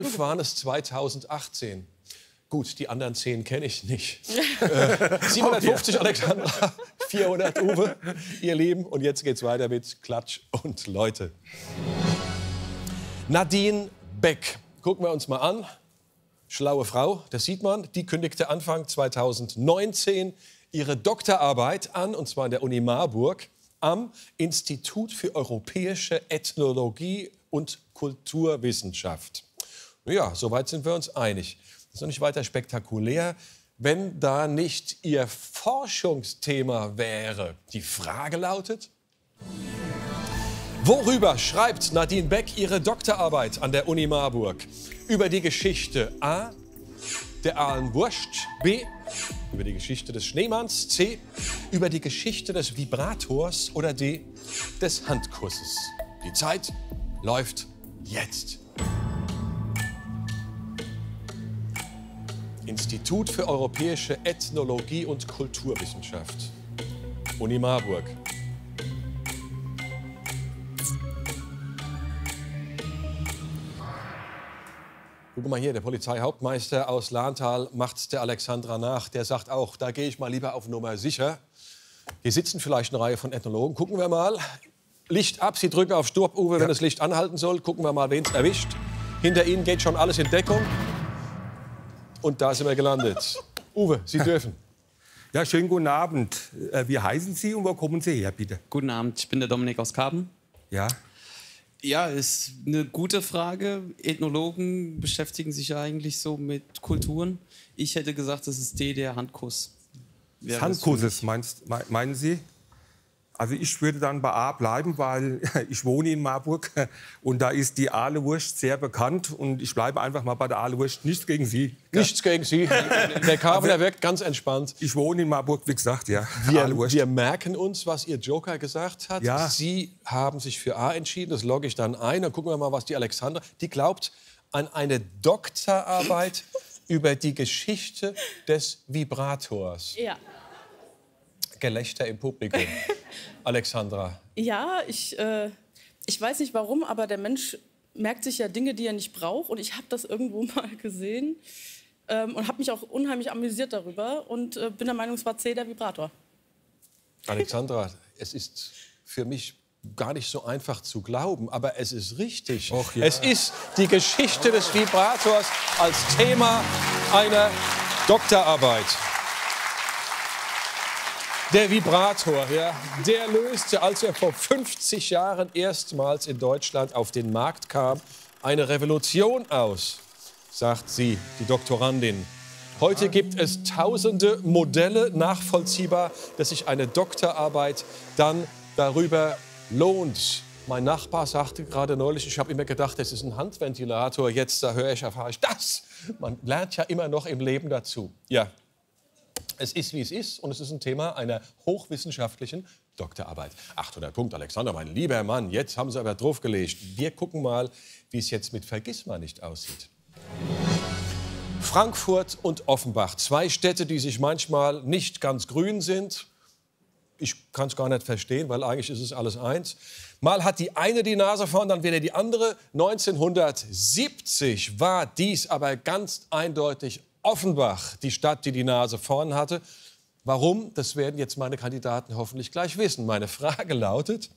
waren es 2018. Gut, die anderen 10 kenne ich nicht. 750 Alexandra, 400 Uwe, ihr Lieben. Und jetzt geht's weiter mit Klatsch und Leute. Nadine Beck, gucken wir uns mal an. Schlaue Frau, das sieht man. Die kündigte Anfang 2019 ihre Doktorarbeit an, und zwar an der Uni Marburg, am Institut für Europäische Ethnologie und Kulturwissenschaft. Ja, soweit sind wir uns einig. Das ist noch nicht weiter spektakulär, wenn da nicht ihr Forschungsthema wäre. Die Frage lautet: Worüber schreibt Nadine Beck ihre Doktorarbeit an der Uni Marburg? Über die Geschichte A, der Alenwurst, B, über die Geschichte des Schneemanns, C, über die Geschichte des Vibrators oder D, des Handkusses. Die Zeit läuft jetzt. Institut für Europäische Ethnologie und Kulturwissenschaft. Uni Marburg. Guck mal hier, der Polizeihauptmeister aus Lahntal macht der Alexandra nach. Der sagt auch, da gehe ich mal lieber auf Nummer sicher. Hier sitzen vielleicht eine Reihe von Ethnologen. Gucken wir mal. Licht ab, Sie drücken auf Stopp, Uwe, wenn das Licht anhalten soll. Gucken wir mal, wen es erwischt. Hinter Ihnen geht schon alles in Deckung. Und da sind wir gelandet. Uwe, Sie dürfen. Ja, schönen guten Abend. Wie heißen Sie und wo kommen Sie her, bitte? Guten Abend, ich bin der Dominik aus Karben. Ja. Ja, ist eine gute Frage. Ethnologen beschäftigen sich ja eigentlich so mit Kulturen. Ich hätte gesagt, das ist der Handkuss. Handkusses, meinen Sie? Also ich würde dann bei A bleiben, weil ich wohne in Marburg und da ist die Ahlewurst sehr bekannt und ich bleibe einfach mal bei der Ahlewurst. Nichts gegen Sie. Nichts gegen Sie. Der Karbener wirkt ganz entspannt. Ich wohne in Marburg, wie gesagt, ja. Wir merken uns, was Ihr Joker gesagt hat. Ja. Sie haben sich für A entschieden, das logge ich dann ein. Dann gucken wir mal, was die Alexandra... Die glaubt an eine Doktorarbeit über die Geschichte des Vibrators. Ja. Gelächter im Publikum. Alexandra. Ja, ich weiß nicht warum, aber der Mensch merkt sich ja Dinge, die er nicht braucht. Und ich habe das irgendwo mal gesehen und habe mich auch unheimlich amüsiert darüber. Und bin der Meinung, es war C, der Vibrator. Alexandra, es ist für mich gar nicht so einfach zu glauben, aber es ist richtig. Och, ja. Es ist die Geschichte des Vibrators als Thema einer Doktorarbeit. Der Vibrator, ja, der löste, als er vor 50 Jahren erstmals in Deutschland auf den Markt kam, eine Revolution aus, sagt sie, die Doktorandin. Heute gibt es tausende Modelle, nachvollziehbar, dass sich eine Doktorarbeit dann darüber lohnt. Mein Nachbar sagte gerade neulich, ich habe immer gedacht, das ist ein Handventilator. Jetzt erfahre ich das. Man lernt ja immer noch im Leben dazu. Ja. Es ist, wie es ist, und es ist ein Thema einer hochwissenschaftlichen Doktorarbeit. 800 Punkte, Alexander, mein lieber Mann, jetzt haben Sie aber draufgelegt. Wir gucken mal, wie es jetzt mit Vergissmeinnicht aussieht. Frankfurt und Offenbach, zwei Städte, die sich manchmal nicht ganz grün sind. Ich kann es gar nicht verstehen, weil eigentlich ist es alles eins. Mal hat die eine die Nase vorn, dann wieder die andere. 1970 war dies aber ganz eindeutig Offenbach, die Stadt, die die Nase vorn hatte. Warum? Das werden jetzt meine Kandidaten hoffentlich gleich wissen. Meine Frage lautet: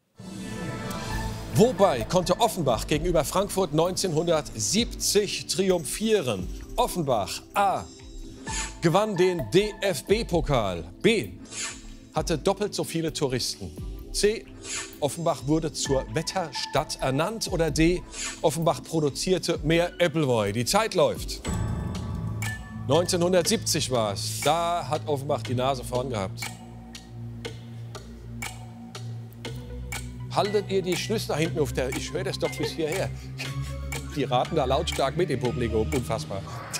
Wobei konnte Offenbach gegenüber Frankfurt 1970 triumphieren? Offenbach A. gewann den DFB-Pokal. B. hatte doppelt so viele Touristen. C. Offenbach wurde zur Wetterstadt ernannt. Oder D. Offenbach produzierte mehr Appleboy. Die Zeit läuft. 1970 war es. Da hat Offenbach die Nase vorn gehabt. Haltet ihr die Schlüsse da hinten auf der... Ich höre das doch bis hierher. Die raten da lautstark mit im Publikum. Unfassbar.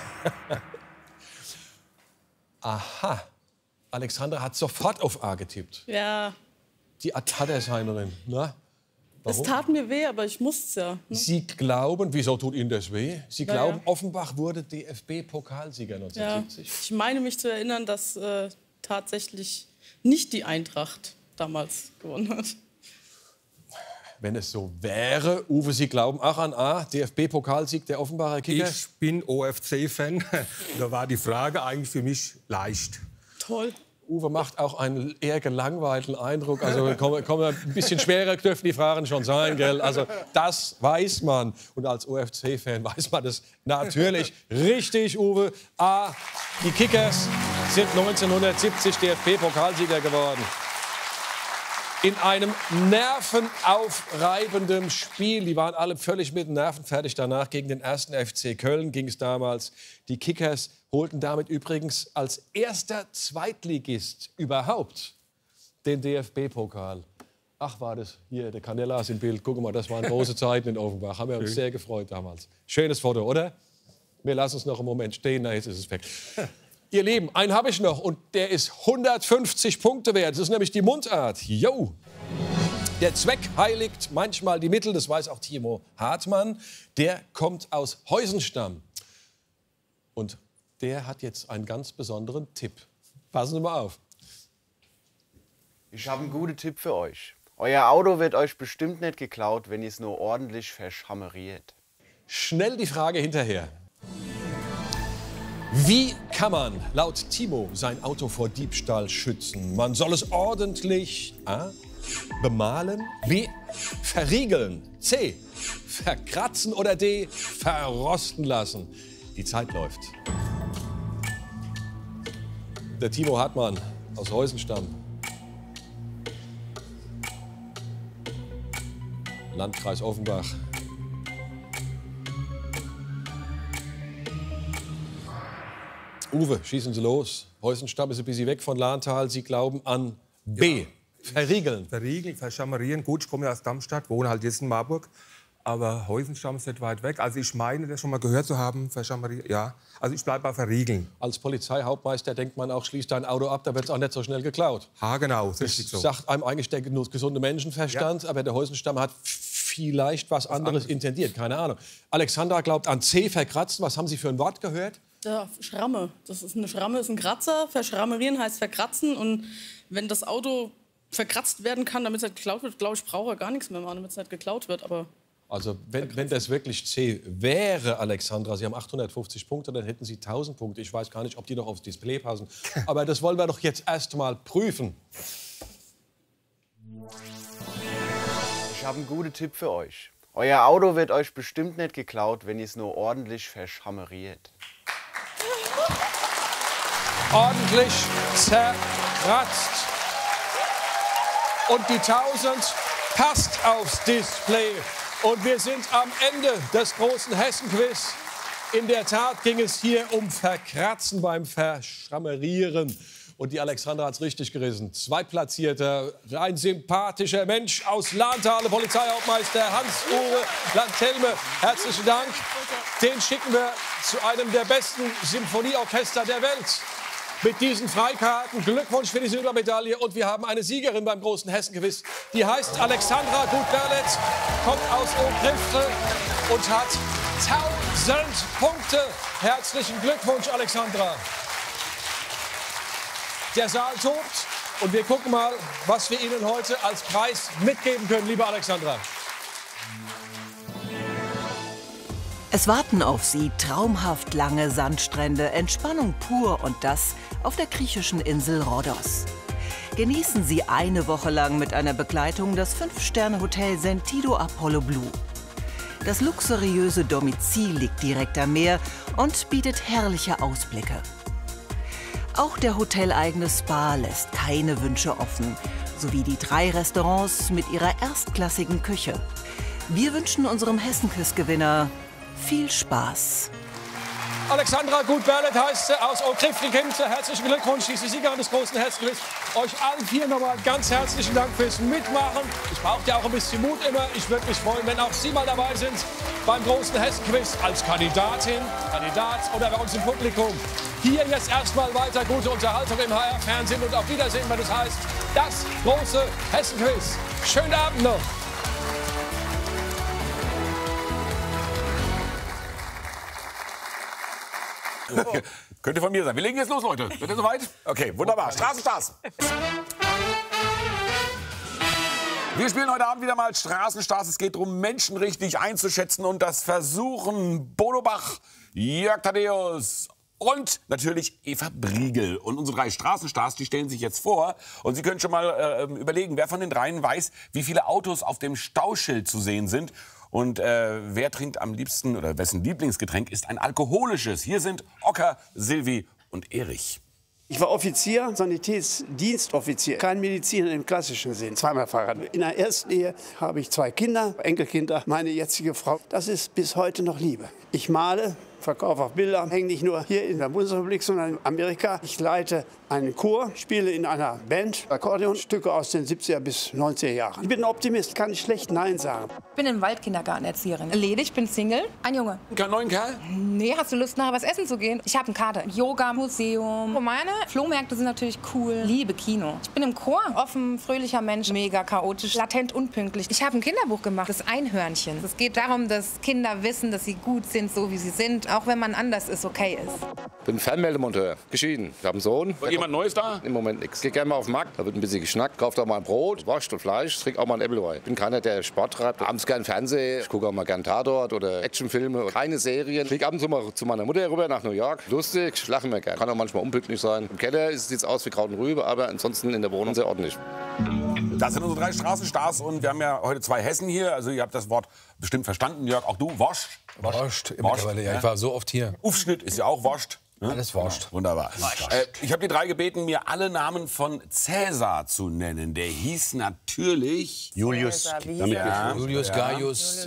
Aha. Alexandra hat sofort auf A getippt. Ja. Die Hattersheimerin. Na? Es tat mir weh, aber ich musste ja. Ne? Sie glauben, wieso tut Ihnen das weh? Sie Ja, glauben, ja. Offenbach wurde DFB-Pokalsieger Ja. 1970. Ich meine mich zu erinnern, dass tatsächlich nicht die Eintracht damals gewonnen hat. Wenn es so wäre, Uwe, Sie glauben auch an A, DFB-Pokalsieg der Offenbarer Kicker? Ich bin OFC-Fan. Da war die Frage eigentlich für mich leicht. Toll. Uwe macht auch einen eher gelangweilten Eindruck. Also komm, ein bisschen schwerer dürfen die Fragen schon sein, gell? Also das weiß man. Und als OFC-Fan weiß man das natürlich richtig, Uwe. A, die Kickers sind 1970 DFB-Pokalsieger geworden. In einem nervenaufreibenden Spiel. Die waren alle völlig mit den Nerven fertig danach. Gegen den 1. FC Köln ging es damals. Die Kickers holten damit übrigens als erster Zweitligist überhaupt den DFB-Pokal. Ach, war das hier, der Canellas im Bild. Guck mal, das waren große Zeiten in Offenbach. Haben wir uns sehr gefreut damals. Schönes Foto, oder? Wir lassen es noch einen Moment stehen. Na, jetzt ist es weg. Ihr Lieben, einen habe ich noch und der ist 150 Punkte wert. Das ist nämlich die Mundart. Jo! Der Zweck heiligt manchmal die Mittel, das weiß auch Timo Hartmann. Der kommt aus Heusenstamm. Und der hat jetzt einen ganz besonderen Tipp. Passen Sie mal auf. Ich habe einen guten Tipp für euch. Euer Auto wird euch bestimmt nicht geklaut, wenn ihr es nur ordentlich verschammeriert. Schnell die Frage hinterher. Wie kann man laut Timo sein Auto vor Diebstahl schützen? Man soll es ordentlich A. bemalen, B. verriegeln, C. verkratzen oder D. verrosten lassen. Die Zeit läuft. Der Timo Hartmann aus Heusenstamm. Landkreis Offenbach. Uwe, schießen Sie los. Heusenstamm ist ein bisschen weg von Lahntal. Sie glauben an B. Ja. Verriegeln. Verriegeln, verschammerieren. Gut, ich komme ja aus Darmstadt, wohne halt jetzt in Marburg. Aber Heusenstamm ist nicht weit weg. Also ich meine, das schon mal gehört zu haben, verschammerieren. Ja, also ich bleibe bei verriegeln. Als Polizeihauptmeister denkt man auch, schließt dein Auto ab, da wird es auch nicht so schnell geklaut. Ha, genau, richtig so. Sagt einem eigentlich der gesunde Menschenverstand, ja. Aber der Heusenstamm hat vielleicht was anderes intendiert, keine Ahnung. Alexandra glaubt an C, verkratzen. Was haben Sie für ein Wort gehört? Ja, Schramme. Das ist eine Schramme, ist ein Kratzer. Verschrammerieren heißt verkratzen. Und wenn das Auto verkratzt werden kann, damit es nicht geklaut wird, glaube ich, braucht er gar nichts mehr machen, damit es nicht geklaut wird. Aber also wenn das wirklich C wäre, Alexandra, Sie haben 850 Punkte, dann hätten Sie 1000 Punkte. Ich weiß gar nicht, ob die noch aufs Display passen. Aber das wollen wir doch jetzt erst mal prüfen. Ich habe einen guten Tipp für euch. Euer Auto wird euch bestimmt nicht geklaut, wenn ihr es nur ordentlich verschammeriert. Ordentlich zerkratzt. Und die 1000 passt aufs Display. Und wir sind am Ende des großen Hessen-Quiz. In der Tat ging es hier um Verkratzen beim Verschrammerieren. Und die Alexandra hat es richtig gerissen. Zweitplatzierter, ein sympathischer Mensch aus Lahntal, Polizeihauptmeister Hans-Uwe Lantelme. Herzlichen Dank. Den schicken wir zu einem der besten Symphonieorchester der Welt. Mit diesen Freikarten. Glückwunsch für die Silbermedaille. Und wir haben eine Siegerin beim großen Hessen-Quiz. Die heißt Alexandra Gut-Berlet, kommt aus Ohrgrifte und hat 1000 Punkte. Herzlichen Glückwunsch, Alexandra. Der Saal tobt und wir gucken mal, was wir Ihnen heute als Preis mitgeben können, liebe Alexandra. Es warten auf Sie traumhaft lange Sandstrände, Entspannung pur und das auf der griechischen Insel Rhodos. Genießen Sie eine Woche lang mit einer Begleitung das 5-Sterne-Hotel Sentido Apollo Blue. Das luxuriöse Domizil liegt direkt am Meer und bietet herrliche Ausblicke. Auch der hoteleigene Spa lässt keine Wünsche offen, sowie die 3 Restaurants mit ihrer erstklassigen Küche. Wir wünschen unserem Hessen-Quiz-Gewinner viel Spaß. Alexandra Gut-Berlet heißt sie, aus Ohrgrifte. Herzlichen Glückwunsch, sie ist die Siegerin des großen Hessen-Quiz. Euch allen 4 nochmal ganz herzlichen Dank fürs Mitmachen. Ich brauche ja auch ein bisschen Mut immer. Ich würde mich freuen, wenn auch Sie mal dabei sind beim großen Hessen-Quiz als Kandidatin, Kandidat oder bei uns im Publikum. Hier jetzt erstmal weiter gute Unterhaltung im HR-Fernsehen und auf Wiedersehen, wenn es heißt, das große Hessen-Quiz. Schönen Abend noch. Könnte von mir sein. Wir legen jetzt los, Leute. Wird ihr soweit? Okay, wunderbar. Straßenstars. Wir spielen heute Abend wieder mal Straßenstars. Es geht darum, Menschen richtig einzuschätzen und das versuchen Bodo Bach, Jörg Thaddeus und natürlich Eva Briegel. Und unsere 3 Straßenstars, die stellen sich jetzt vor. Und Sie können schon mal überlegen, wer von den dreien weiß, wie viele Autos auf dem Stauschild zu sehen sind. Und wer trinkt am liebsten oder wessen Lieblingsgetränk ist ein alkoholisches. Hier sind Ocker, Silvi und Erich. Ich war Offizier, Sanitätsdienstoffizier, kein Mediziner im klassischen Sinn, zweimal verheiratet. In der ersten Ehe habe ich 2 Kinder, Enkelkinder, meine jetzige Frau. Das ist bis heute noch Liebe. Ich male, verkaufe auch Bilder, hänge nicht nur hier in der Bundesrepublik, sondern in Amerika. Ich leite einen Chor, spiele in einer Band Akkordeonstücke aus den 70er bis 90er Jahren. Ich bin ein Optimist, kann nicht schlecht Nein sagen. Ich bin im Waldkindergartenerzieherin. Ledig, bin Single, ein Junge. Kein neuen Kerl? Nee, hast du Lust, nachher was essen zu gehen? Ich habe eine Karte. Yoga, Museum. Und meine Flohmärkte sind natürlich cool. Liebe Kino. Ich bin im Chor. Offen, fröhlicher Mensch. Mega chaotisch, latent unpünktlich. Ich habe ein Kinderbuch gemacht, das Einhörnchen. Es geht darum, dass Kinder wissen, dass sie gut sind, so wie sie sind. Auch wenn man anders ist, okay ist. Ich bin Fernmeldemonteur, geschieden. Ich habe einen Sohn. Jemand Neues da? Im Moment nichts. Ich gehe gerne mal auf den Markt, da wird ein bisschen geschnackt, kauft auch mal ein Brot, Wurst und Fleisch, trinke auch mal ein Applewei. Ich bin keiner, der Sport treibt. Abends gern Fernsehen, ich gucke auch mal gern Tatort oder Actionfilme, keine Serien. Ich fliege ab und zu mal zu meiner Mutter rüber nach New York. Lustig, ich lache mir gern. Kann auch manchmal unpünktlich sein. Im Keller sieht es aus wie Kraut und Rübe, aber ansonsten in der Wohnung sehr ordentlich. Das sind unsere 3 Straßenstars und wir haben ja heute 2 Hessen hier. Also ihr habt das Wort bestimmt verstanden, Jörg. Auch du, Wurst. Wurst, mittlerweile, ja. Ich war so oft hier. Aufschnitt ist ja auch Wurst. Ne? Alles Wurst. Wunderbar. Ich habe die 3 gebeten, mir alle Namen von Cäsar zu nennen. Der hieß natürlich Julius. Julius, Gaius.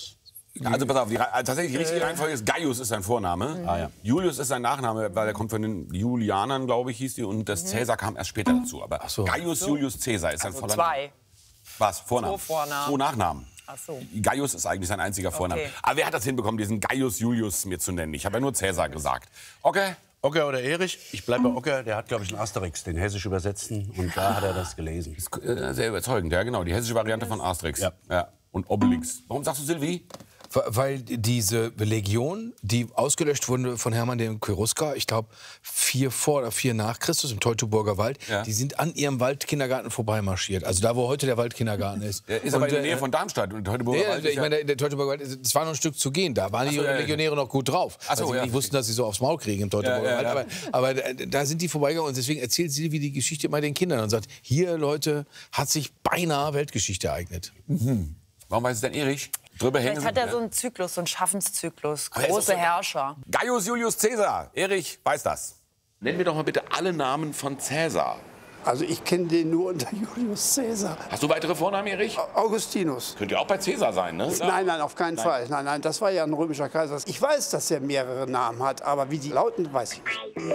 Also pass auf, tatsächlich die richtige Reihenfolge ist Gaius ist sein Vorname. Ja. Julius ist sein Nachname, weil er kommt von den Julianern, glaube ich, hieß die. Und das Cäsar kam erst später dazu. Aber Gaius Julius Cäsar ist sein voller Name. Was? Vorname? 2 Nachnamen. Ach so. Gaius ist eigentlich sein einziger Vorname. Okay. Aber wer hat das hinbekommen, diesen Gaius Julius mir zu nennen? Ich habe ja nur Cäsar gesagt. Okay. Ocker oder Erich? Ich bleibe bei Ocker. Der hat, glaube ich, einen Asterix, den hessisch übersetzen. Und da hat er das gelesen. Ist, sehr überzeugend, ja genau. Die hessische Variante von Asterix. Ja. Und Obelix. Warum sagst du Silvi? Weil diese Legion, die ausgelöscht wurde von Hermann dem Cherusker, ich glaube 4 vor oder 4 nach Christus im Teutoburger Wald, die sind an ihrem Waldkindergarten vorbeimarschiert. Also da, wo heute der Waldkindergarten ist. Ist aber in der Nähe von Darmstadt. Und Teutoburger Wald ich meine, der Teutoburger Wald, es war noch ein Stück zu gehen. Da waren die Legionäre noch gut drauf. Weil sie nicht wussten, dass sie so aufs Maul kriegen im Teutoburger Wald. Aber da sind die vorbeigegangen und deswegen erzählt Silvi die Geschichte immer den Kindern und sagt, hier, Leute, hat sich beinahe Weltgeschichte ereignet. Warum weiß es denn Erich? Vielleicht hat er so einen Zyklus, so einen Schaffenszyklus. Große Herrscher. Gaius Julius Caesar. Erich weiß das. Nenn mir doch mal bitte alle Namen von Cäsar. Also ich kenne den nur unter Julius Caesar. Hast du weitere Vornamen, Erich? Augustinus. Könnte ja auch bei Cäsar sein, ne? Nein, auf keinen Fall. Nein, das war ja ein römischer Kaiser. Ich weiß, dass er mehrere Namen hat, aber wie die lauten, weiß ich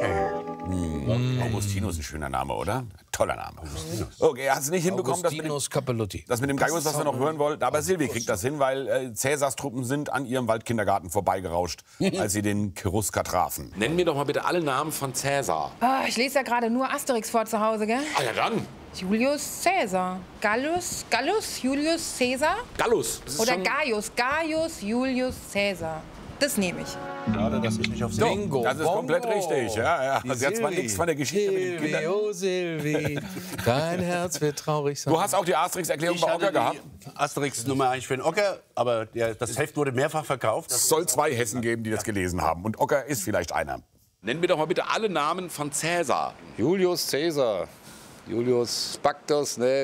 nicht. Augustinus ist ein schöner Name, oder? Toller Name. Okay, er hat es nicht hinbekommen, das mit dem Gaius, was wir noch hören wollten. Aber Silvi kriegt das hin, weil Cäsars Truppen sind an ihrem Waldkindergarten vorbeigerauscht, als sie den Cherusker trafen. Nenn mir doch mal bitte alle Namen von Cäsar. Ich lese ja gerade nur Asterix vor zu Hause, gell? Ah ja, dann. Julius Caesar. Gallus, Julius Caesar? Gallus. Oder Gaius, Julius Caesar. Das nehme ich. Schade, dass ich nicht auf Bingo. Das ist komplett richtig. Ja. Sie hat zwar nichts von der Geschichte mit den Kindern. Oh Silvi, dein Herz wird traurig sein. Du hast auch die Asterix-Erklärung bei Ocker gehabt? Asterix-Nummer 1 für den Ocker, aber das Heft wurde mehrfach verkauft. Es soll 2 Hessen geben, die das gelesen haben. Und Ocker ist vielleicht einer. Nenn mir doch mal bitte alle Namen von Cäsar. Julius Caesar. Julius Baktus, nee.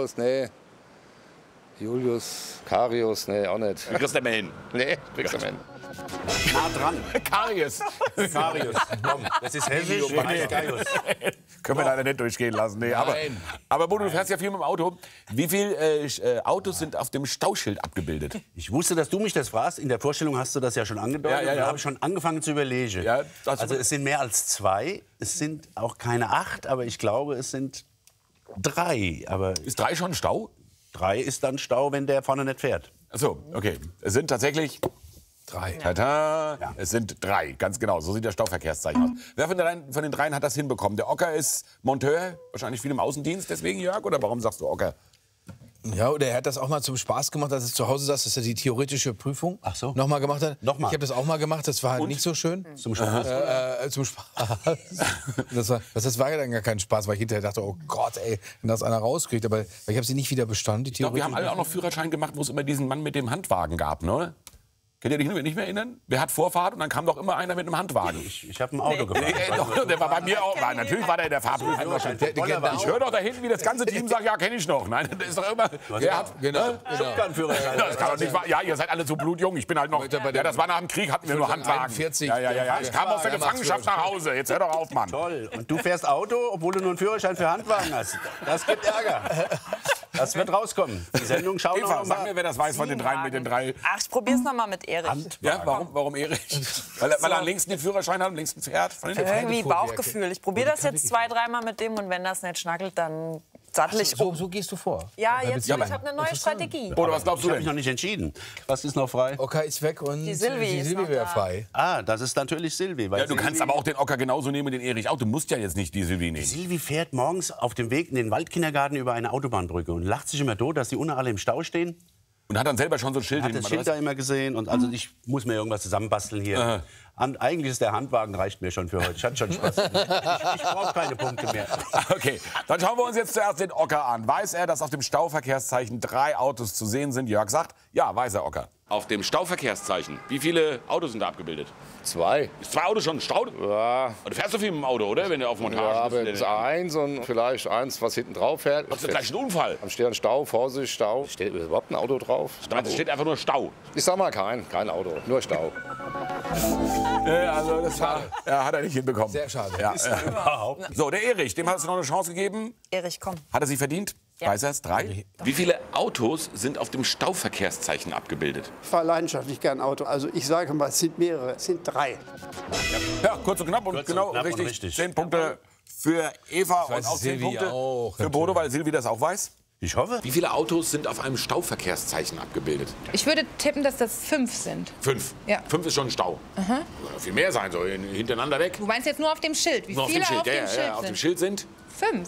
Julius Carius, nee, auch nicht. Du kriegst nicht mehr hin. Nee, kriegst nicht mehr hin. Nah dran. Karius. Komm, das ist hessisch. Gaius. Können wir leider nicht durchgehen lassen. Nee, aber Bodo, du fährst ja viel mit dem Auto. Wie viele Autos sind auf dem Stauschild abgebildet? Ich wusste, dass du mich das fragst. In der Vorstellung hast du das ja schon angedeutet. Da habe ich schon angefangen zu überlegen. Ja, also es sind mehr als 2. Es sind auch keine 8, aber ich glaube, es sind 3. Aber ist 3 schon Stau? 3 ist dann Stau, wenn der vorne nicht fährt. Ach so, okay. Es sind tatsächlich 3. Tada! Ja. Es sind 3, ganz genau. So sieht der Stauverkehrszeichen aus. Wer von den 3 hat das hinbekommen? Der Ocker ist Monteur, wahrscheinlich viel im Außendienst, deswegen Jörg? Oder warum sagst du Ocker? Ja, oder er hat das auch mal zum Spaß gemacht, dass er zu Hause saß, dass er die theoretische Prüfung nochmal gemacht hat. Nochmal? Ich habe das auch mal gemacht, das war halt nicht so schön. Zum Spaß? Zum Spaß. Das war ja dann gar kein Spaß, weil ich hinterher dachte, oh Gott, ey, wenn das einer rauskriegt. Aber ich habe sie nicht wieder bestanden, die Ich glaube, Theorie. wir haben alle auch noch Führerschein gemacht, wo es immer diesen Mann mit dem Handwagen gab, ne? Könnt ihr dich nicht mehr erinnern? Wer hat Vorfahrt und dann kam doch immer einer mit einem Handwagen. Ich habe ein Auto gefahren. Der war bei mir auch. Natürlich war der in der Fahrprüfung. Ich höre doch da hinten, wie das ganze Team sagt, ja, kenne ich noch. Nein, das ist doch immer... Schubkarrenführerschein. Das kann doch nicht wahr. Ja, ihr seid alle so blutjung. Ich bin halt noch... Ja, das war nach dem Krieg, hatten wir nur Handwagen. 41. Ja. Ich kam aus der Gefangenschaft nach Hause. Jetzt hör doch auf, Mann. Toll. Und du fährst Auto, obwohl du nur einen Führerschein für Handwagen hast. Das gibt Ärger. Das wird rauskommen. Die Sendung schauen wir Eva, noch sag mal. mir, wer das weiß von den dreien mit den drei... Ach, ich probier's noch mal mit Erich. Ja, warum Erich? Weil er am längsten den Führerschein hat, am längsten fährt. Irgendwie Bauchgefühl. Ich probiere das jetzt 2-3 Mal mit dem und wenn das nicht schnackelt, dann sattel ich um. So gehst du vor? Ja, jetzt, ich habe eine neue Strategie. Oder was glaubst du Ich habe denn? mich noch nicht entschieden. Was ist noch frei? Okay, ist weg und Die Silvi ist noch wäre da. frei. Ah, das ist natürlich Silvi. weil Ja, du kannst Silvi- aber auch den Ocker genauso nehmen und den Erich auch. Du musst ja jetzt nicht die Silvi nehmen. Silvi fährt morgens auf dem Weg in den Waldkindergarten über eine Autobahnbrücke und lacht sich immer tot, dass die unten alle im Stau stehen. Und hat dann selber schon so ein Schild Hat das Schild da immer gesehen und also ich muss mir irgendwas zusammenbasteln hier. Eigentlich ist der Handwagen reicht mir schon für heute. Ich hatte schon Spaß. Ich brauche keine Punkte mehr. Okay, dann schauen wir uns jetzt zuerst den Ocker an. Weiß er, dass auf dem Stauverkehrszeichen 3 Autos zu sehen sind? Jörg sagt, ja, weiß er, Ocker. Auf dem Stauverkehrszeichen, wie viele Autos sind da abgebildet? 2. Ist 2 Autos schon ein Stau? Ja, Du fährst so viel mit dem Auto, oder? Wenn du auf Montage ja, aber bist. es ist eins und vielleicht eins, was hinten drauf fährt. Hast du gleich einen Unfall? Am Stern Stau, Vorsicht, Stau. Steht überhaupt ein Auto drauf? Es steht einfach nur Stau. Ich sag mal kein Auto, nur Stau. Also das hat er nicht hinbekommen. Sehr schade. Ja. So, der Erich, dem hast du noch eine Chance gegeben. Erich, komm. Hat er sie verdient? Ja. Weiß er es? 3? Wie viele Autos sind auf dem Stauverkehrszeichen abgebildet? Ich fahre leidenschaftlich gern Auto. Also ich sage mal, es sind mehrere, es sind 3. Ja, kurz und knapp und Kurz und genau knapp und richtig. richtig. 10 Punkte für Eva und weiß auch 10 Silvi Punkte auch, für Bodo, weil Silvi das auch weiß. Ich hoffe. Wie viele Autos sind auf einem Stauverkehrszeichen abgebildet? Ich würde tippen, dass das 5 sind. 5. Ja. 5 ist schon ein Stau. Kann viel mehr sein, so hintereinander weg. Du meinst jetzt nur auf dem Schild. Wie Nur auf viele dem Schild. auf dem Schild auf dem sind? Schild sind 5.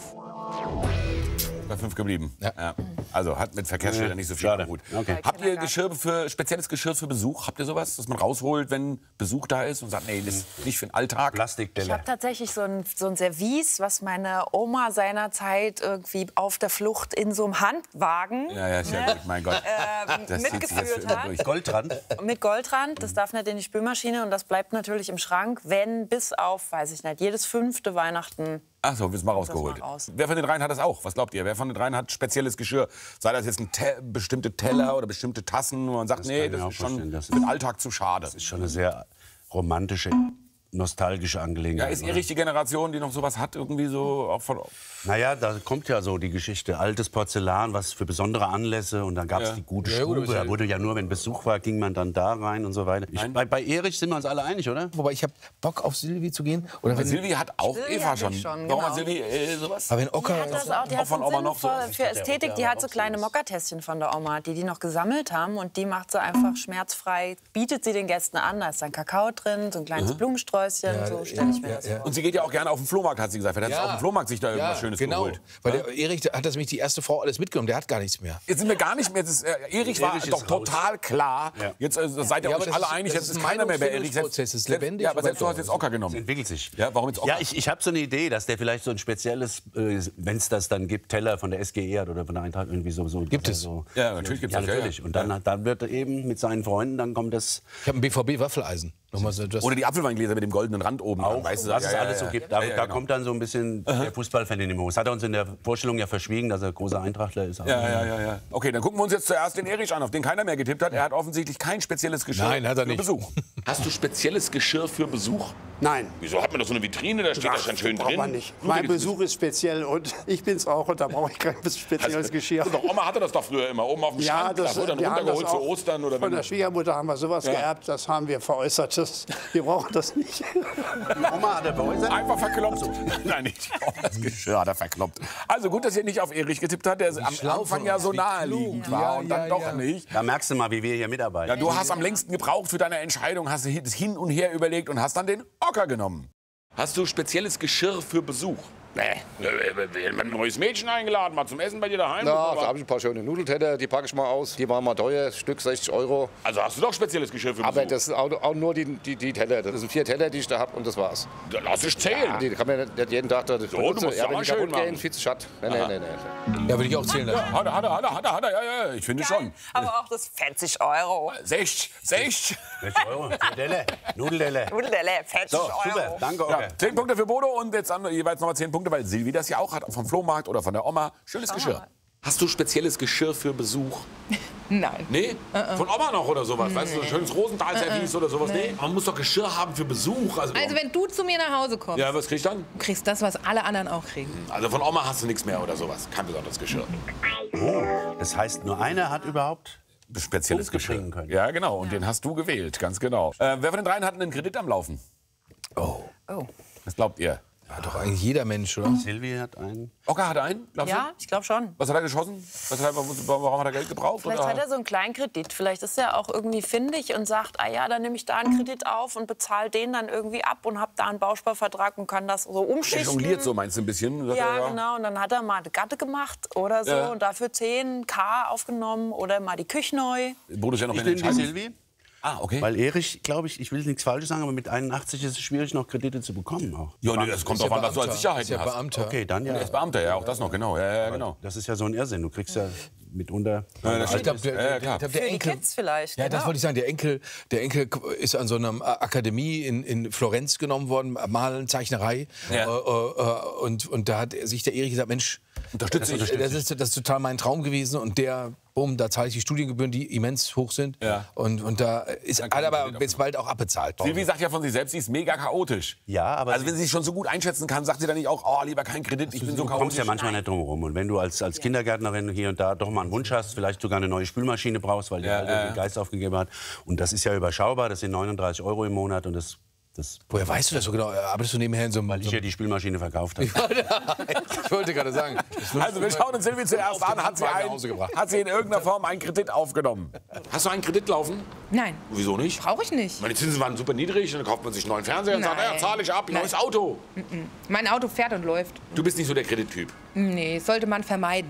bei 5 geblieben. Ja. Also hat mit Verkehrsschildern nicht so viel Schade. gut. Okay. Habt ihr spezielles Geschirr für Besuch? Habt ihr sowas, das man rausholt, wenn Besuch da ist und sagt, nee, das ist nicht für den Alltag? Ich Plastikdelle. habe tatsächlich so ein Service, was meine Oma seinerzeit irgendwie auf der Flucht in so einem Handwagen Ja, ist ja gut, mein Gott. Das zieht sich jetzt für mitgeführt immer hat. durch. Goldrand. Mit Goldrand. Das darf nicht in die Spülmaschine und das bleibt natürlich im Schrank, wenn bis auf, weiß ich nicht, jedes 5. Weihnachten. Ach so, wird's mal rausgeholt. mal raus. Wer von den dreien hat das auch? Was glaubt ihr? Wer von den dreien hat spezielles Geschirr? Sei das jetzt bestimmte Teller oder bestimmte Tassen, wo man sagt, nee, kann ich das mir ist auch schon vorstellen, das für den Alltag zu schade. Das ist schon eine sehr romantische, nostalgische Ja, Angelegenheit. ist Erich die Generation, die noch sowas hat, irgendwie so auch von... Naja, da kommt ja so die Geschichte. Altes Porzellan, was für besondere Anlässe. Und dann gab es die gute Ja, gut, Stube. aber Da wurde ja nur, wenn Besuch war, ging man dann da rein und so weiter. Bei Erich sind wir uns alle einig, oder? Wobei ich habe Bock auf Silvi zu gehen. Oder Aber wenn, Silvi hat auch Silvi Eva hat schon. mich schon, Warum hat genau. Silvi sowas? aber wenn Ocker... Die hat das auch, die hat von so einen Oma Sinn noch so. für Ästhetik. Die hat so kleine Mockertässchen von der Oma, die noch gesammelt haben. Und die macht sie einfach schmerzfrei, bietet sie den Gästen an. Da ist dann Kakao drin, so ein kleines Blumensträußchen. So stelle ich mir das vor. Und sie geht ja auch gerne auf den Flohmarkt, hat sie gesagt. Vielleicht hat sie auf dem Flohmarkt sich da irgendwas Schönes genau. geholt. Weil der Erich der hat das nämlich die erste Frau alles mitgenommen. Der hat gar nichts mehr. Jetzt sind wir gar nicht mehr. Erich war Erich ist doch raus. total klar. Ja. Jetzt seid ihr Ja, euch aber alle das ist- einig. das Jetzt ist ist ein keiner mehr bei Erich. Meinungsfindungsprozess, ist lebendig, Ja, aber selbst du aber hast jetzt Ocker Es genommen. entwickelt sich. Ja, warum jetzt Ocker? Ja, ich habe so eine Idee, dass der vielleicht so ein spezielles, wenn es das dann gibt, Teller von der SGE hat oder von der Eintracht irgendwie so. Gibt es? So, Ja, natürlich gibt's das, ja, natürlich. ja. Und dann wird er eben mit seinen Freunden, dann kommt das Ich habe ein BVB-Waffeleisen. Nochmal so etwas. Oder die Apfelweingläser mit dem goldenen Rand oben. dran, auch, weißt du, was es ja, alles ja, so gibt. Ja, Da, ja, da genau. kommt dann so ein bisschen der Fußballfan in den Moos. Hat er uns in der Vorstellung ja verschwiegen, dass er großer Eintrachtler ist. Aber Ja. Okay, dann gucken wir uns jetzt zuerst den Erich an, auf den keiner mehr getippt hat. Er hat offensichtlich kein spezielles Geschirr Nein, hat er für nicht. Besuch. Hast du spezielles Geschirr für Besuch? Nein. Wieso hat man doch so eine Vitrine, da steht das dann schön braucht drin? man nicht. Mein Besuch ist speziell und ich bin's auch und da brauche ich kein spezielles Geschirr. Doch, Oma hatte das doch früher immer, oben auf dem Ja, Schrank. Das wurde dann wir haben das runtergeholt zu auch Ostern. Oder von wenn der Schwiegermutter haben wir sowas geerbt, das haben wir veräußert. Wir brauchen das nicht. Oma hat er veräußert? Einfach verkloppt. Nein, nicht. Das Geschirr hat er verkloppt. Also gut, dass ihr nicht auf Erich getippt habt, der am Anfang ja so naheliegend war und dann doch nicht. Da merkst du mal, wie wir hier mitarbeiten. Ja, du hast am längsten gebraucht für deine Entscheidung, hast das hin und her überlegt und hast dann den Ocker genommen. Hast du spezielles Geschirr für Besuch? Nee. Ein neues Mädchen eingeladen, mal zum Essen bei dir daheim? Na, da habe ich ein paar schöne Nudelteller, die packe ich mal aus. Die waren mal teuer, Stück 60 €. Also hast du doch spezielles Geschirr für Besuch? Aber das sind auch nur die Teller. Das sind 4 Teller, die ich da habe und das war's. Da lass ich zählen. Ja, die kann man nicht jeden Tag da so, du musst ja, wenn mal die schön kaputt machen. gehen, viel zu schade. Nee. Ja, würde ich auch zählen lassen. Hat er, ja, ich finde schon. Aber auch das 40 €. 60. 60 Euro. Nudelteller. Nudelteller, 40 So, €. super, danke. Ja, Okay. 10 Punkte für Bodo und jetzt jeweils nochmal 10 Punkte, weil Silvi das ja auch hat, vom Flohmarkt oder von der Oma. Schönes Geschirr. Hast du spezielles Geschirr für Besuch? Nein. Nee? Von Oma noch oder sowas? Weißt du, so ein schönes Rosenthal-Service oder sowas? Nee. Man muss doch Geschirr haben für Besuch. Also wenn du zu mir nach Hause kommst, ja, was kriegst du dann? du kriegst das, was alle anderen auch kriegen. Also von Oma hast du nichts mehr oder sowas. Kein besonderes Geschirr. Oh, das heißt, nur einer hat überhaupt Spezielles Punkte Geschirr. bringen können. Ja, genau. Und den hast du gewählt, ganz genau. Wer von den dreien hat einen Kredit am Laufen? Oh. Was glaubt ihr? Ja, doch eigentlich jeder Mensch, oder? Silvi hat einen. Ocker hat einen? Glaubst Ja, ich glaube schon. du? Was hat er geschossen? Warum hat er Geld gebraucht? Vielleicht oder? hat er so einen kleinen Kredit. Vielleicht ist er auch irgendwie findig und sagt, ah ja, dann nehme ich da einen Kredit auf und bezahle den dann irgendwie ab und habe da einen Bausparvertrag und kann das so Er umschichten. jongliert so, meinst du, ein bisschen? Sagt Ja, er, genau. Und dann hat er mal eine Gatte gemacht oder so Ja. und dafür 10.000 aufgenommen oder mal die Küche neu. Bodo ist ja noch Ich in der nehme die Entscheidung. Silvi. Ah, okay. Weil Erich, glaube ich will nichts Falsches sagen, aber mit 81 ist es schwierig, noch Kredite zu bekommen. Auch. Ja, nee, das kommt Ist drauf ja an, was du als Beamter. Sicherheit Ist ja hast. Beamter. Okay, dann ja. Er ist Beamter, ja, auch das noch, genau. Ja, genau. Das ist ja so ein Irrsinn. Du kriegst ja mitunter. Ich glaube, der Für die Enkel. Kids vielleicht. Ja, das genau. wollte ich sagen. Der Enkel ist an so einer Akademie in Florenz genommen worden, Malen, Zeichnerei. Ja. Und da hat sich der Erich gesagt, Mensch, Unterstütze ich. das ist total mein Traum gewesen. Und da zahle ich die Studiengebühren, die immens hoch sind. Ja. Und da ist Dann kann aber man jetzt bald auch abbezahlt. Silvi sagt ja von sich selbst, sie ist mega chaotisch. Ja, aber Also wenn sie sich schon so gut einschätzen kann, sagt sie dann nicht auch, oh, lieber kein Kredit, ich bin so du kommst chaotisch. ja manchmal nicht drum herum. Und wenn du als Kindergärtnerin hier und da doch mal einen Wunsch hast, vielleicht sogar eine neue Spülmaschine brauchst, weil die alte den Geist aufgegeben hat. Und das ist ja überschaubar, das sind 39 € im Monat und das Woher weißt du das so genau? Arbeitest du nebenher in so einem... weil ich ja die Spülmaschine verkauft habe. Ich wollte gerade sagen. Also wir schauen uns Silvi zuerst an, hat sie in irgendeiner Form einen Kredit aufgenommen? Hast du einen Kredit laufen? Nein, Wieso nicht? brauche ich nicht. Meine Zinsen waren super niedrig, dann kauft man sich einen neuen Fernseher und sagt, Nein. ja, zahle ich ab, Nein. neues Auto. Mein Auto fährt und läuft. Du bist nicht so der Kredittyp. Nee, sollte man vermeiden.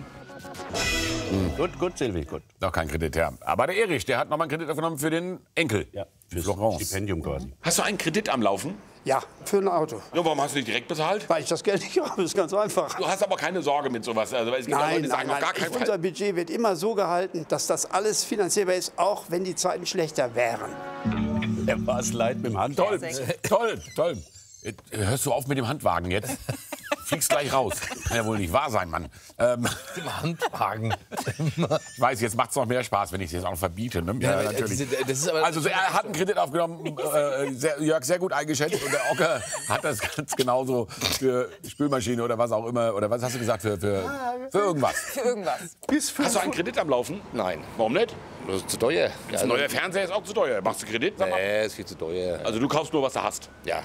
Gut, Silvi, gut. Noch kein Kredit, ja. Aber der Erich, der hat noch mal einen Kredit aufgenommen für den Enkel. Ja, Für Florence. Stipendium quasi. Hast du einen Kredit am Laufen? Ja, für ein Auto. Ja, warum hast du nicht direkt bezahlt? Weil ich das Geld nicht habe, ist ganz einfach. Du hast aber keine Sorge mit sowas. Also, es gibt ja Leute, die sagen, auf gar keinen Unser Fall. Budget wird immer so gehalten, dass das alles finanzierbar ist, auch wenn die Zeiten schlechter wären. Er war es leid mit dem Handwagen. Toll. Jetzt hörst du auf mit dem Handwagen jetzt? Fliegst gleich raus. Kann ja wohl nicht wahr sein, Mann. Im Handwagen. Ich weiß, jetzt macht es noch mehr Spaß, wenn ich es jetzt auch noch verbiete. Ne? Ja, natürlich. Das ist aber, Also er hat einen Kredit aufgenommen, Jörg sehr gut eingeschätzt und der Ocker hat das ganz genauso für Spülmaschine oder was auch immer. Oder was hast du gesagt? Für irgendwas. Für irgendwas. Hast du einen Kredit am Laufen? Nein, Warum nicht? das ist zu teuer. Ein neuer Fernseher ist auch zu teuer. Machst du Kredit? Sag mal. Nee, ist viel zu teuer. Also du kaufst nur, was du hast. Ja.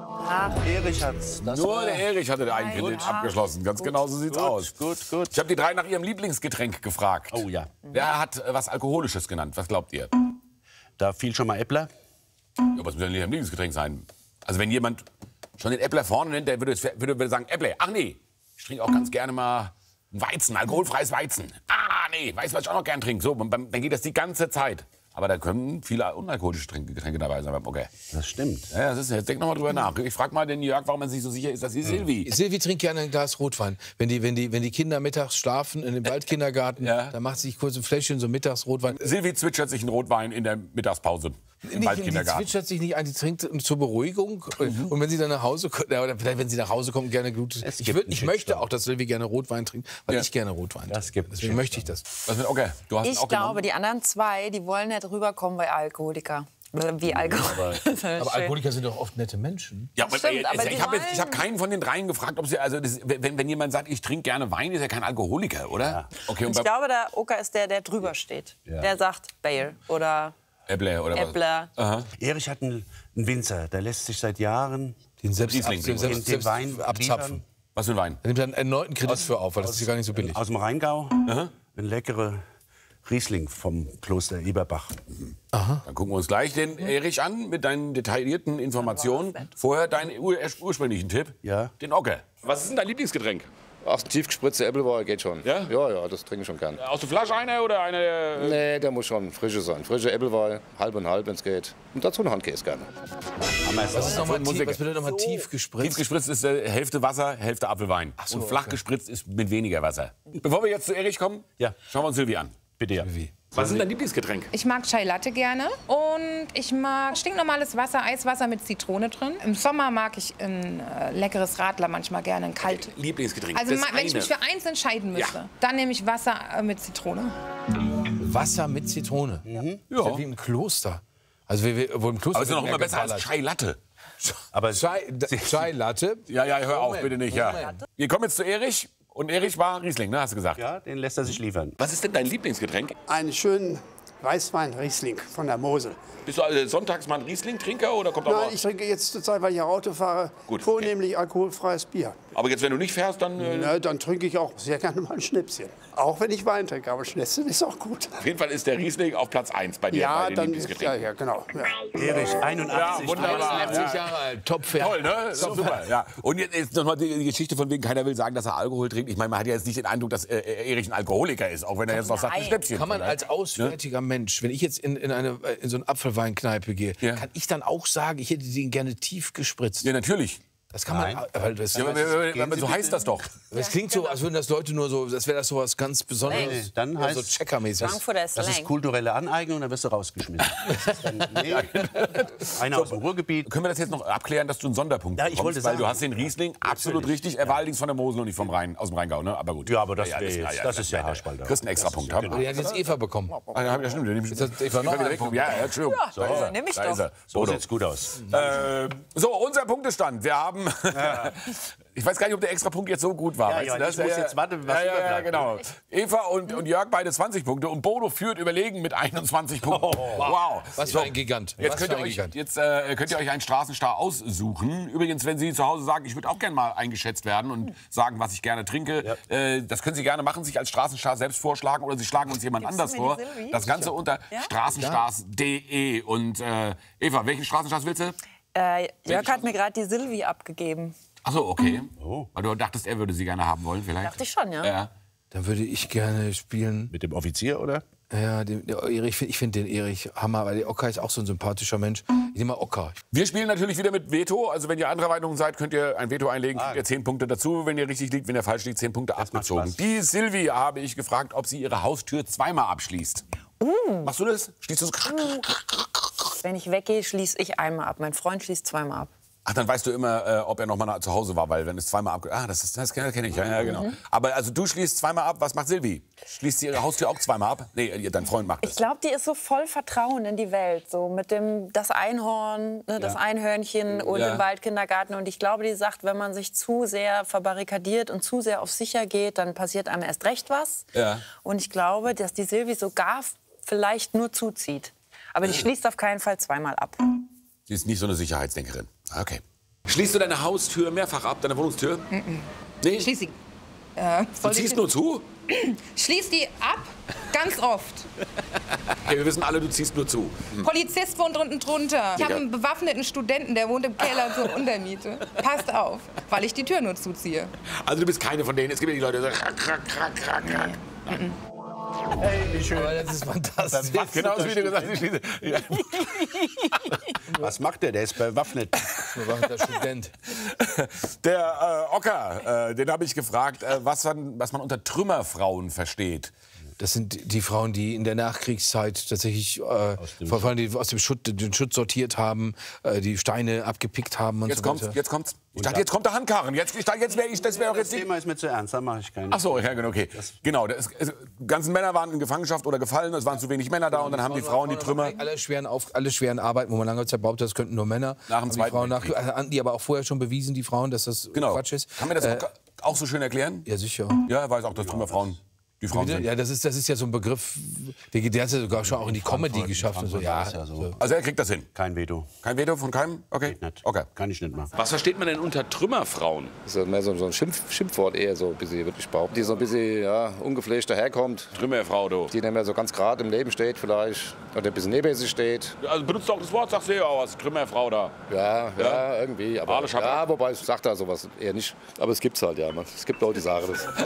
Erich hat's. Nur der Erich hatte einen Kredit abgeschlossen. Ganz genau so sieht's aus. Gut. Ich habe die drei nach ihrem Lieblingsgetränk gefragt. Oh ja. Der hat was Alkoholisches genannt. Was glaubt ihr? Da fiel schon mal Äppler. Ja, was muss denn ihr Lieblingsgetränk sein? Also wenn jemand schon den Äppler vorne nennt, der würde sagen, Äppler. Ach nee, ich trinke auch ganz gerne mal ein Weizen, alkoholfreies Weizen. Ah nee, weißt du, was ich auch noch gern trinke? So, dann geht das die ganze Zeit. Aber da können viele unalkoholische Getränke dabei sein. Okay. Das stimmt. Ja, das ist, jetzt denk noch mal drüber nach. Ich frage mal den Jörg, warum er sich so sicher ist, dass die Silvi. Silvi trinkt gerne ein Glas Rotwein. Wenn die Kinder mittags schlafen in dem Waldkindergarten, dann macht sie sich kurz ein Fläschchen so Mittagsrotwein. Silvi zwitschert sich einen Rotwein in der Mittagspause im Die Waldkindergarten. zwitschert sich nicht ein, die trinkt zur Beruhigung. Und wenn sie dann nach Hause kommt, oder vielleicht wenn sie nach Hause kommt, gerne Glut. Ich möchte auch, dass Silvi gerne Rotwein trinkt, weil ich gerne Rotwein trinke. Deswegen möchte ich das. Okay, du hast Ich auch glaube, genommen? die anderen zwei, die wollen nicht rüberkommen bei Alkoholiker. Wie Alkoholiker. Aber Alkoholiker sind doch oft nette Menschen. Ja, aber Stimmt, aber die ich hab keinen von den dreien gefragt, ob sie, also wenn jemand sagt, ich trinke gerne Wein, ist er kein Alkoholiker, oder? Ja. Okay, und Ich glaube, der Oka ist der drüber steht. Ja. Der sagt Bayer oder Äppler oder was? Äppler. Aha. Erich hat einen Winzer, der lässt sich seit Jahren Den selbst den Wein abzapfen. Was für ein Wein? Er nimmt dann einen erneuten Kredit für auf, weil das ist ja gar nicht so billig. aus dem Rheingau. Eine leckere Riesling vom Kloster Eberbach. Aha. Dann gucken wir uns gleich den Erich an mit deinen detaillierten Informationen. Vorher deinen ursprünglichen Tipp, den Ocker. Was ist denn dein Lieblingsgetränk? Ach, tief gespritzte Äppelwein geht schon. Ja? Ja, das trinke ich schon gern. Aus der Flasche eine oder eine? Nee, der muss schon frische sein. Frische Äppelwein, halb und halb, wenn es geht. Und dazu einen Handkäse gerne. Was ist nochmal tief? Was bedeutet nochmal tief gespritzt? Tief gespritzt ist Hälfte Wasser, Hälfte Apfelwein. Ach so, und flach gespritzt ist mit weniger Wasser. Bevor wir jetzt zu Erich kommen, schauen wir uns Silvi an. Bitte, ja. Was ist dein Lieblingsgetränk? Ich mag Chai Latte gerne und ich mag stinknormales Wasser, Eiswasser mit Zitrone drin. Im Sommer mag ich ein leckeres Radler manchmal gerne, ein kalt. Lieblingsgetränk. Also wenn ich mich für eins entscheiden müsste, dann nehme ich Wasser mit Zitrone. Wasser mit Zitrone? Ja. Ist ja wie im Kloster. Also wo im Kloster. Aber ist ja noch immer besser als Chai Latte. Aber Chai Latte? Ja, hör auf, bitte nicht. Ja. Wir kommen jetzt zu Erich. Und Erich war Riesling, ne, hast du gesagt? Ja, den lässt er sich liefern. Was ist denn dein Lieblingsgetränk? Einen schönen Weißwein-Riesling von der Mosel. Bist du also sonntags mal ein Riesling-Trinker oder kommt auch Nein, mal? ich trinke jetzt zur Zeit, weil ich ja Auto fahre, vornehmlich alkoholfreies Bier. Aber jetzt, wenn du nicht fährst, dann... Na, dann trinke ich auch sehr gerne mal ein Schnäpschen. Auch wenn ich Wein trinke, aber Schnäpschen ist auch gut. Auf jeden Fall ist der Riesling auf Platz 1 bei dir, bei den Lieblingsgetränken. Ja, genau. Ja. Erich, 81. Ja, wunderbar. 81 Jahre alt, Top-Fan. Toll, ne? Super. Ja. Und jetzt noch mal die Geschichte von wegen, keiner will sagen, dass er Alkohol trinkt. Ich meine, man hat ja jetzt nicht den Eindruck, dass Erich ein Alkoholiker ist, auch wenn er jetzt noch sagt, ein Schnäpschen. Kann man als auswärtiger Mensch, wenn ich jetzt in so eine Apfelweinkneipe gehe, kann ich dann auch sagen, ich hätte den gerne tief gespritzt? Ja, natürlich. Das kann man. Aber so heißt das doch. Das klingt so, als würden das Leute nur so, als wäre das so was ganz Besonderes. Nee, dann heißt so checkermäßig. Das ist kulturelle Aneignung, dann wirst du rausgeschmissen. Einer aus dem Ruhrgebiet. Können wir das jetzt noch abklären, dass du einen Sonderpunkt bekommst? Ich wollte sagen, weil du hast den Riesling absolut richtig. Er war allerdings von der Mosel und nicht vom Rhein, aus dem Rheingau, ne? Aber gut. Ja, aber das ist ja Haarspalter. Kriegst einen extra Punkt. Der hat jetzt Eva bekommen. Ja, stimmt. Ist das Eva noch einen Punkt? Ja, Entschuldigung. Nimm ich doch. So sieht's gut aus. So, unser Punktestand. Wir haben... Ich weiß gar nicht, ob der Extrapunkt jetzt so gut war. Ja, ich muss jetzt warten, was überbleibt. Genau. Eva und Jörg beide 20 Punkte und Bodo führt überlegen mit 21 Punkten. Wow. Was für ein Gigant. Jetzt könnt ihr euch einen Straßenstar aussuchen. Übrigens, wenn Sie zu Hause sagen, ich würde auch gerne mal eingeschätzt werden und sagen, was ich gerne trinke, das können Sie gerne machen, sich als Straßenstar selbst vorschlagen oder Sie schlagen uns jemand anders vor. Das Ganze unter straßenstars.de. Und Eva, welchen Straßenstars willst du? Jörg hat mir gerade die Silvi abgegeben. Ach so, okay. Weil du dachtest, er würde sie gerne haben wollen, vielleicht? Dachte ich schon, ja. Dann würde ich gerne spielen. Mit dem Offizier, oder? Ja, der Erich, ich finde den Erich Hammer, weil der Ocker ist auch so ein sympathischer Mensch. Ich nehme mal Ocker. Wir spielen natürlich wieder mit Veto. Also wenn ihr anderer Meinung seid, könnt ihr ein Veto einlegen, kriegt ihr 10 Punkte dazu. Wenn ihr richtig liegt, wenn ihr falsch liegt, 10 Punkte abgezogen. Die Silvi habe ich gefragt, ob sie ihre Haustür zweimal abschließt. Machst du das? Schließt du es? Wenn ich weggehe, schließe ich einmal ab. Mein Freund schließt zweimal ab. Ach, dann weißt du immer, ob er noch mal zu Hause war, weil wenn es zweimal ab... Ah, das kenne ich, ja, genau. Aber also du schließt zweimal ab, was macht Silvi? Schließt sie ihre Haustür auch zweimal ab? Nee, dein Freund macht das. Ich glaube, die ist so voll Vertrauen in die Welt, so mit das Einhorn, ne, das Einhörnchen und im Waldkindergarten. Und ich glaube, die sagt, wenn man sich zu sehr verbarrikadiert und zu sehr auf sicher geht, dann passiert einem erst recht was. Ja. Und ich glaube, dass die Silvi sogar vielleicht nur zuzieht. Aber die schließt auf keinen Fall zweimal ab. Sie ist nicht so eine Sicherheitsdenkerin. Okay. Schließt du deine Haustür mehrfach ab, deine Wohnungstür? Nee? Schließ sie. Du ziehst nur zu? Schließ die ab, ganz oft. Okay, wir wissen alle, du ziehst nur zu. Polizist wohnt unten drunter. Ich habe einen bewaffneten Studenten, der wohnt im Keller zur Untermiete. Passt auf, weil ich die Tür nur zuziehe. Also du bist keine von denen. Es gibt ja die Leute, die sagen... Hey, wie schön. Aber das ist fantastisch. Genau so wie du gesagt hast. Ja. Was macht der? Der ist bewaffnet. Bewaffneter Student. Der Ocker, den habe ich gefragt, was man unter Trümmerfrauen versteht. Das sind die Frauen, die in der Nachkriegszeit tatsächlich vor allem die aus dem Schutt, den Schutt sortiert haben, die Steine abgepickt haben und jetzt so weiter. Jetzt kommt's. Ich dachte, jetzt kommt der Handkarren. Das Thema ist mir zu ernst, da mache ich keinen. Ach so, ja, okay. Genau, die ganzen Männer waren in Gefangenschaft oder gefallen, es waren zu wenig Männer da und dann haben die Frauen die Trümmer. Alle schweren Arbeiten, wo man lange Zeit behauptet, das könnten nur Männer. Nach dem Zweiten Weltkrieg. Hatten die aber auch vorher schon bewiesen, die Frauen, dass das Quatsch ist. Kann man das auch so schön erklären? Ja, sicher. Ja, er weiß auch, dass Trümmerfrauen die Frauen sind. Ja, das ist ja so ein Begriff, der hat ja sogar schon auch in die Comedy geschafft. Und so. Ja, so. Also er kriegt das hin? Kein Veto. Kein Veto von keinem? Okay. Geht nicht. Okay. Kann ich nicht machen. Was versteht man denn unter Trümmerfrauen? Das ist mehr so ein Schimpfwort eher so ein bisschen, würde ich behaupten. Die so ein bisschen ungepflegt daherkommt. Trümmerfrau, du. Die nicht mehr so ganz gerade im Leben steht vielleicht. Oder ein bisschen neben sich steht. Also benutzt doch das Wort, sagst du ja auch was. Trümmerfrau da. Ja, irgendwie. Aber, ja, wobei ich sag da sowas eher nicht. Aber es gibt's halt, ja. Es gibt Leute, die sagen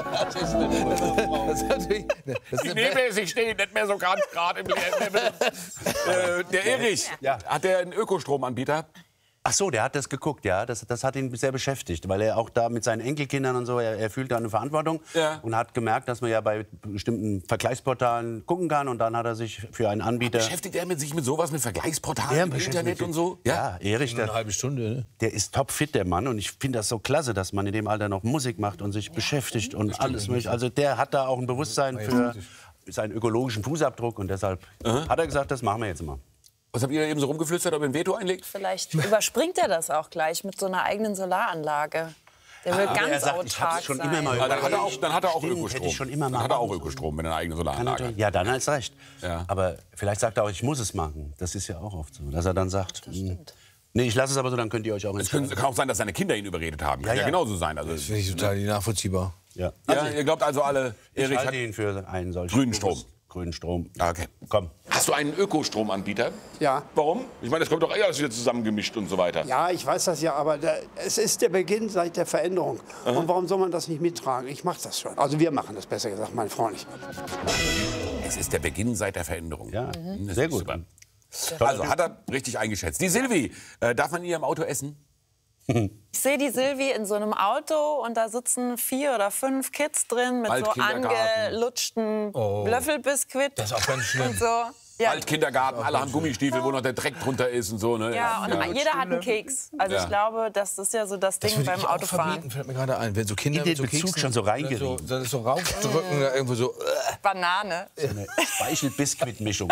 das. Die neben sich stehen, nicht mehr so ganz gerade im Leben. Der Erich, hat der einen Ökostromanbieter? Ach so, der hat das geguckt, ja. Das hat ihn sehr beschäftigt, weil er auch da mit seinen Enkelkindern und so, er fühlt da eine Verantwortung und hat gemerkt, dass man ja bei bestimmten Vergleichsportalen gucken kann und dann hat er sich für einen Anbieter... Beschäftigt er sich mit sowas, mit Vergleichsportalen, im Internet und so? Ja, Erich, eine halbe Stunde, ne? Der ist topfit, der Mann, und ich finde das so klasse, dass man in dem Alter noch Musik macht und sich beschäftigt und alles mögliche. Also der hat da auch ein Bewusstsein für seinen ökologischen Fußabdruck und deshalb hat er gesagt, das machen wir jetzt mal. Was habt ihr da eben so rumgeflüstert, ob ihr ein Veto einlegt? Vielleicht überspringt er das auch gleich mit so einer eigenen Solaranlage. Der will ganz autark sein. Dann hat er auch Ökostrom. Hätte ich schon immer dann hat er auch Ökostrom mit einer eigenen Solaranlage. Ja, dann hat's recht. Ja. Aber vielleicht sagt er auch, ich muss es machen. Das ist ja auch oft so, dass er dann sagt, nee, ich lasse es aber so, dann könnt ihr euch auch entscheiden. Es kann auch sein, dass seine Kinder ihn überredet haben. Kann ja genauso sein. Also, das finde ich total nachvollziehbar. Ja. Also, ihr glaubt also alle, Erich hat ihn für einen solchen grünen Strom. Grünen Strom. Okay. Komm. Hast du einen Ökostromanbieter? Ja. Warum? Ich meine, das kommt doch eher alles wieder zusammengemischt und so weiter. Ja, ich weiß das ja, aber es ist der Beginn seit der Veränderung. Und warum soll man das nicht mittragen? Ich mache das schon. Also wir machen das, besser gesagt, meine Frau nicht. Es ist der Beginn seit der Veränderung. Ja, sehr gut. Super. Also hat er richtig eingeschätzt. Die Silvi, darf man in ihrem Auto essen? Ich sehe die Silvi in so einem Auto und da sitzen 4 oder 5 Kids drin mit so angelutschten Löffelbiskuit. Das ist auch ganz schlimm. Und so. Ja. Waldkindergarten, alle haben Gummistiefel, wo noch der Dreck drunter ist und so. Ne? Ja, und jeder hat einen Keks. Also ich glaube, das ist ja so das Ding beim Autofahren. Fällt mir gerade ein, wenn so Kinder in den Bezug Keksen, schon so reingerieben. So raufdrücken, irgendwo so... Banane. So eine Speichel-Biskuit-Mischung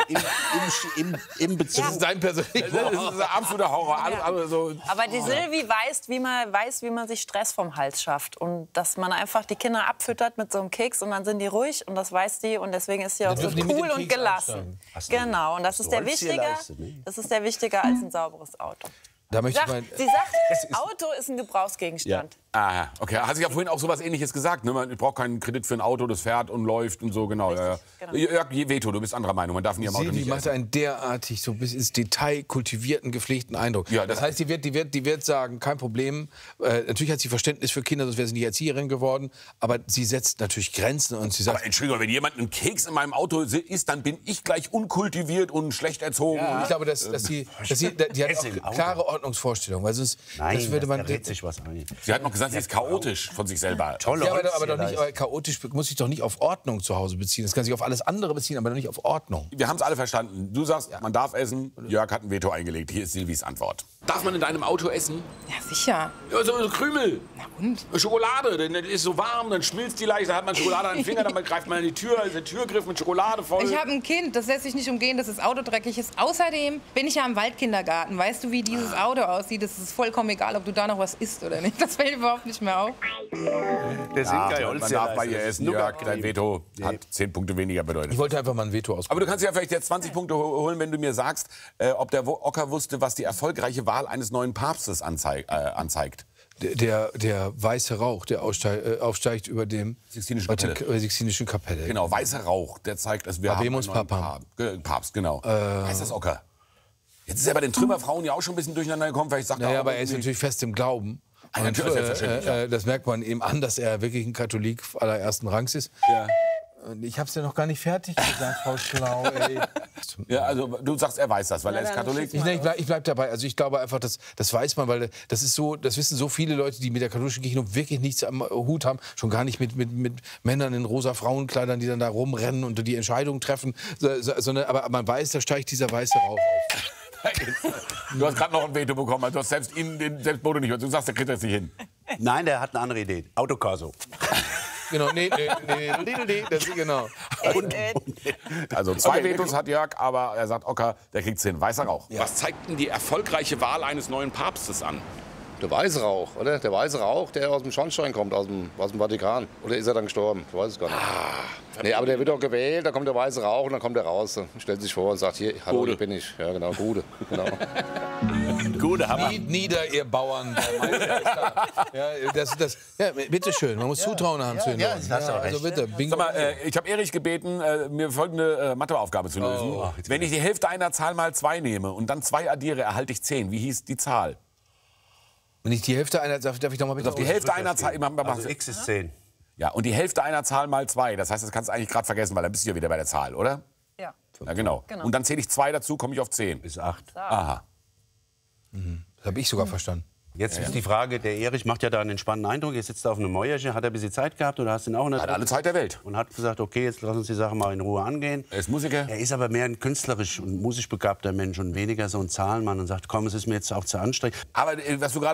im Bezug. Das ist dein persönlicher Das ist ein absoluter Horror. Aber die Silvi weiß, wie man sich Stress vom Hals schafft. Und dass man einfach die Kinder abfüttert mit so einem Keks und dann sind die ruhig und das weiß die. Und deswegen ist sie auch so cool und gelassen. Genau, und das ist der wichtiger. Das ist der wichtiger als ein sauberes Auto. Da möchte Sie sagt, Auto ist ein Gebrauchsgegenstand. Ah, okay. Hat sie ja vorhin auch so was Ähnliches gesagt. Ne? Man braucht keinen Kredit für ein Auto, das fährt und läuft und so. Genau. Ja. Jörg, Veto, du bist anderer Meinung. Man darf nie am Auto nicht macht einen derartig so bis ins Detail kultivierten, gepflegten Eindruck. Ja, das heißt, die wird sagen, kein Problem. Natürlich hat sie Verständnis für Kinder, sonst wäre sie nicht Erzieherin geworden. Aber sie setzt natürlich Grenzen und sie sagt... Aber Entschuldigung, wenn jemand einen Keks in meinem Auto isst, dann bin ich gleich unkultiviert und schlecht erzogen. Ja. Ich glaube, dass die hat auch klare Ordnungsvorstellungen. Weil sonst, Nein, das würde man sich was ein. Sie hat noch gesagt, sie ist chaotisch von sich selber. Tolle aber chaotisch muss sich doch nicht auf Ordnung zu Hause beziehen. Das kann sich auf alles andere beziehen, aber nicht auf Ordnung. Wir haben es alle verstanden. Du sagst, man darf essen. Jörg hat ein Veto eingelegt. Hier ist Silvis Antwort. Darf man in deinem Auto essen? Ja, sicher. Ja, so Krümel. Na und? Schokolade, denn das ist so warm, dann schmilzt die leicht, dann hat man Schokolade an den Finger, dann greift man an die Tür, ist der Türgriff mit Schokolade voll. Ich habe ein Kind, das lässt sich nicht umgehen, dass das Auto dreckig ist. Außerdem bin ich ja im Waldkindergarten. Weißt du, wie dieses Auto aussieht? Es ist vollkommen egal, ob du da noch was isst oder nicht. Das fällt überhaupt nicht mehr auf. Der man darf bei ihr essen, Jörg. Dein Veto hat 10 Punkte weniger bedeutet. Ich wollte einfach mal ein Veto ausprobieren. Aber du kannst ja vielleicht jetzt 20 Punkte holen, wenn du mir sagst, ob der Ocker wusste, was die erfolgreiche Wahl eines neuen Papstes anzeigt. Der weiße Rauch, der aufsteigt über dem Sixtinischen Kapelle. Genau, weißer Rauch, der zeigt, dass wir Habemus haben einen neuen Papst, genau. Heißt das Ocker? Jetzt ist er bei den Trümmerfrauen ja auch schon ein bisschen durcheinander gekommen. Vielleicht sagt er aber er ist natürlich fest im Glauben. Und, das merkt man ihm an, dass er wirklich ein Katholik allerersten Rangs ist. Ja. Ich habe es ja noch gar nicht fertig gesagt, Frau Schlau. Ey. Ja, also du sagst, er weiß das, weil er ist Katholik. Ich bleib dabei. Also ich glaube einfach, das weiß man, weil das wissen so viele Leute, die mit der katholischen Kirche noch wirklich nichts am Hut haben, schon gar nicht mit Männern in rosa Frauenkleidern, die dann da rumrennen und die Entscheidungen treffen. Aber man weiß, da steigt dieser weiße Rauch auf. Du hast gerade noch ein Veto bekommen, du hast selbst Bodo nicht. Du sagst, der kriegt das nicht hin. Nein, der hat eine andere Idee. Autokorso. Genau, nee, das ist genau. Also 2 Vetos hat Jörg, aber er sagt, Ocker, der kriegt's hin. Weißer Rauch. Ja. Was zeigt denn die erfolgreiche Wahl eines neuen Papstes an? Der Weißrauch, oder? Der Weißrauch, der aus dem Schornstein kommt, aus dem Vatikan. Oder ist er dann gestorben? Ich weiß es gar nicht. Nee, aber der wird doch gewählt, da kommt der weiße Rauch und dann kommt er raus. Stellt sich vor und sagt, hier, hallo, Gude. hier bin ich. Ja, genau, Gude. Genau. Gude, Hammer. Kniet nieder, ihr Bauern. Ja, bitteschön, man muss Zutrauen haben zu den Leuten. Also bitte, Bingo. Sag mal, ich habe Erich gebeten, mir folgende Matheaufgabe zu lösen. Wenn ich die Hälfte einer Zahl mal 2 nehme und dann 2 addiere, erhalte ich 10. Wie hieß die Zahl? Wenn ich die Hälfte einer, darf ich noch mal bitte Die Hälfte einer Zahl, Also x ist 10. Ja, und die Hälfte einer Zahl mal 2. Das heißt, das kannst du eigentlich gerade vergessen, weil dann bist du ja wieder bei der Zahl, oder? Ja. Ja, genau. Und dann zähle ich 2 dazu, komme ich auf 10. Ist 8. Aha. Das habe ich sogar verstanden. Jetzt ist die Frage, der Erich macht ja da einen entspannten Eindruck. Er sitzt da auf einem Mäuerchen. Hat er ein bisschen Zeit gehabt oder hast du ihn auch nicht? Hat alle Zeit der Welt. Und hat gesagt, okay, jetzt lass uns die Sache mal in Ruhe angehen. Er ist Musiker. Er ist aber mehr ein künstlerisch und musisch begabter Mensch und weniger so ein Zahlenmann und sagt, komm, es ist mir jetzt auch zu anstrengend. Aber was du gerade